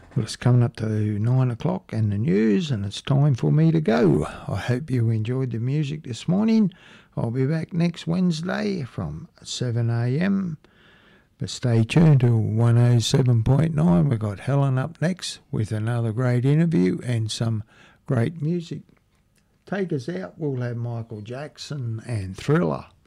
Well, it's coming up to 9 o'clock and the news, and it's time for me to go. I hope you enjoyed the music this morning. I'll be back next Wednesday from 7 a.m. But stay tuned to 107.9. We've got Helen up next with another great interview and some great music. Take us out. We'll have Michael Jackson and Thriller.